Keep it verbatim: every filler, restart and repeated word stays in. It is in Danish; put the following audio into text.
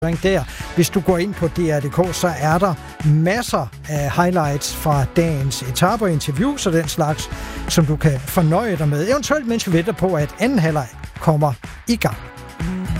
der. Hvis du går ind på D R punktum D K, så er der masser af highlights fra dagens etaper, interviews og den slags, som du kan fornøje dig med. Eventuelt mens vi venter på, at anden halvleg kommer i gang.